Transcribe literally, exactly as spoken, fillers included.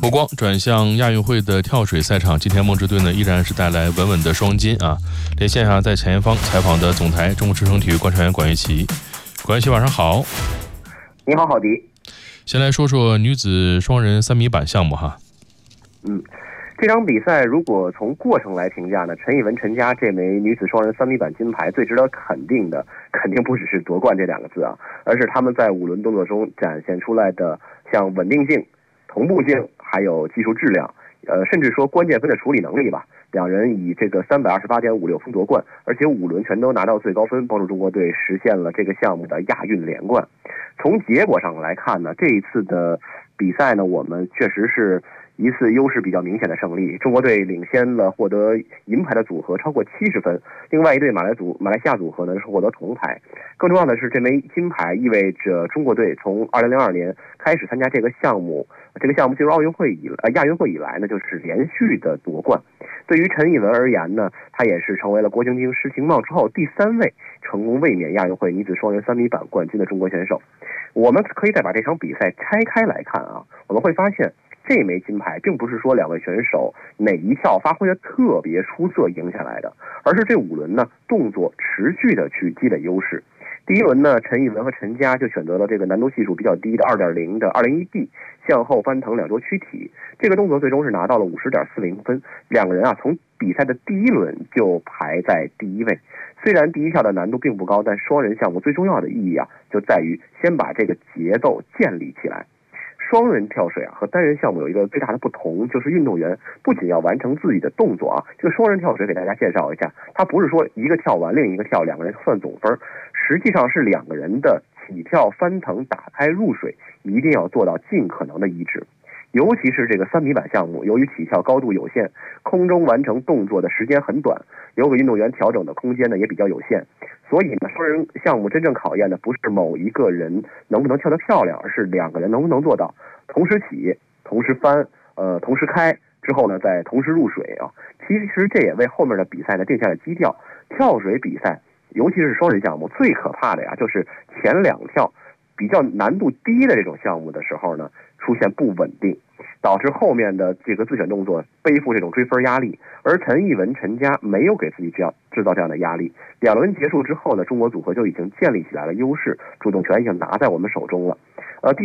目光转向亚运会的跳水赛场，今天梦之队呢依然是带来稳稳的双金啊！连线上在前方采访的总台中国之声体育观察员管玉琪。管玉琪晚上好。 你好，郝迪。 先来说说女子双人三米板项目哈。 嗯，这场比赛如果从过程来评价呢，陈艺文、陈佳这枚女子双人三米板金牌最值得肯定的，肯定不只是夺冠这两个字啊，而是他们在五轮动作中展现出来的像稳定性、同步性，还有技术质量，呃，甚至说关键分的处理能力吧。两人以这个三百二十八点五六分夺冠，而且五轮全都拿到最高分，帮助中国队实现了这个项目的亚运连冠。从结果上来看呢，这一次的比赛呢，我们确实是一次优势比较明显的胜利。中国队领先了获得银牌的组合超过七十分，另外一队马来组马来西亚组合呢是获得铜牌。更重要的是，这枚金牌意味着中国队从二零零二年开始参加这个项目，这个项目进入奥运会以呃亚运会以来呢，就是连续的夺冠。对于陈艺文而言呢，他也是成为了郭晶晶、施晴茂之后第三位成功卫冕亚运会女子双人三米板冠军的中国选手。我们可以再把这场比赛拆开来看啊，我们会发现这枚金牌并不是说两位选手哪一跳发挥的特别出色赢下来的，而是这五轮呢动作持续的去积累优势。第一轮呢，陈艺文和陈佳就选择了这个难度系数比较低的 二点零 的 二零一 D 向后翻腾两周躯体，这个动作最终是拿到了 五十点四零 分。两个人啊从比赛的第一轮就排在第一位。虽然第一跳的难度并不高，但双人项目最重要的意义啊就在于先把这个节奏建立起来。双人跳水啊和单人项目有一个最大的不同，就是运动员不仅要完成自己的动作啊，这个双人跳水给大家介绍一下，它不是说一个跳完另一个跳，两个人算总分，实际上是两个人的起跳、翻腾、打开、入水一定要做到尽可能的一致。尤其是这个三米板项目，由于起跳高度有限，空中完成动作的时间很短，留给运动员调整的空间呢也比较有限，所以呢，双人项目真正考验的不是某一个人能不能跳得漂亮，而是两个人能不能做到同时起、同时翻、呃同时开之后呢，再同时入水啊。其实这也为后面的比赛呢定下了基调。跳水比赛，尤其是双人项目，最可怕的呀，就是前两跳比较难度低的这种项目的时候呢，出现不稳定，导致后面的这个自选动作背负这种追分压力。而陈艺文、陈佳没有给自己这样制造这样的压力。两轮结束之后呢，中国组合就已经建立起来了优势，主动权已经拿在我们手中了。呃，第